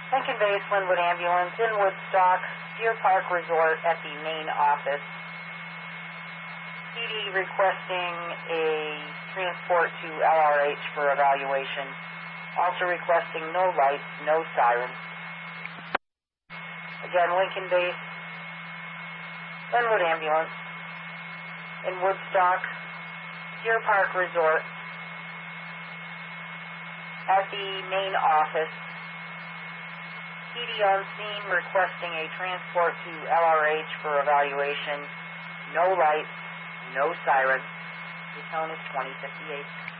Lincoln Base, Linwood Ambulance, in Woodstock, Deer Park Resort at the main office. PD requesting a transport to LRH for evaluation. Also requesting no lights, no sirens. Again, Lincoln Base, Linwood Ambulance, in Woodstock, Deer Park Resort at the main office. PD on scene requesting a transport to LRH for evaluation. No lights, no sirens. The tone is 2058.